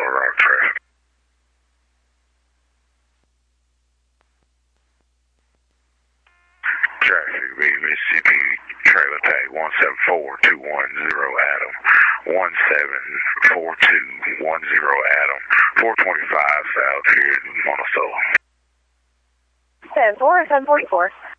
Rock traffic. Traffic, Mississippi trailer tag 174-210 Adam. 174210 Adam. 425 south here in Monticello. 10-4, 1044.